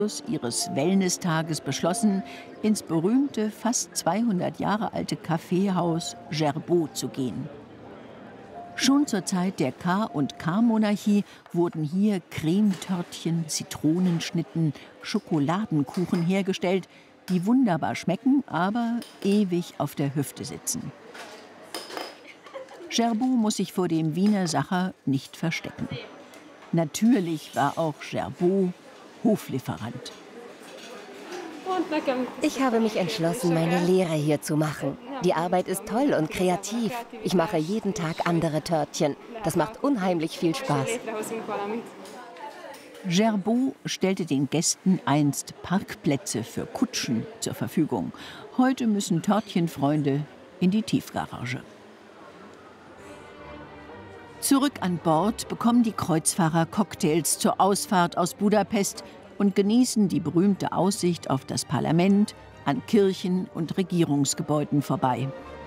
ihres Wellness-Tages beschlossen, ins berühmte, fast 200 Jahre alte Kaffeehaus Gerbaud zu gehen. Schon zur Zeit der K&K-Monarchie wurden hier Cremetörtchen, Zitronenschnitten, Schokoladenkuchen hergestellt, die wunderbar schmecken, aber ewig auf der Hüfte sitzen. Gerbaud muss sich vor dem Wiener Sacher nicht verstecken. Natürlich war auch Gerbaud Hoflieferant. Ich habe mich entschlossen, meine Lehre hier zu machen. Die Arbeit ist toll und kreativ. Ich mache jeden Tag andere Törtchen. Das macht unheimlich viel Spaß. Gerbaud stellte den Gästen einst Parkplätze für Kutschen zur Verfügung. Heute müssen Törtchenfreunde in die Tiefgarage. Zurück an Bord bekommen die Kreuzfahrer Cocktails zur Ausfahrt aus Budapest und genießen die berühmte Aussicht auf das Parlament, an Kirchen und Regierungsgebäuden vorbei.